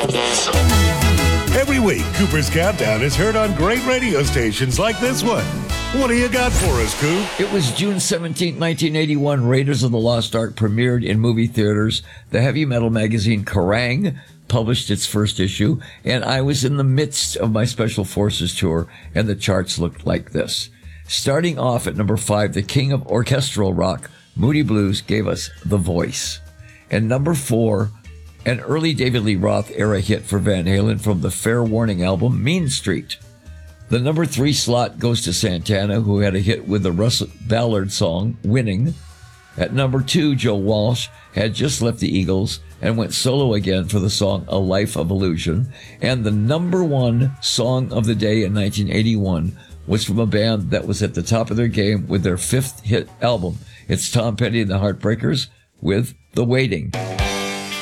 Every week, Cooper's Countdown is heard on great radio stations like this one. What do you got for us, Coop? It was June 17, 1981. Raiders of the Lost Ark premiered in movie theaters. The heavy metal magazine Kerrang! Published its first issue, and I was in the midst of my Special Forces tour, and the charts looked like this. Starting off at number 5, the king of orchestral rock, Moody Blues, gave us The Voice. And number 4, an early David Lee Roth era hit for Van Halen from the Fair Warning album, Mean Street. The number 3 slot goes to Santana, who had a hit with the Russ Ballard song, Winning. At number 2, Joe Walsh had just left the Eagles and went solo again for the song A Life of Illusion. And the number 1 song of the day in 1981 was from a band that was at the top of their game with their 5th hit album. It's Tom Petty and the Heartbreakers with The Waiting.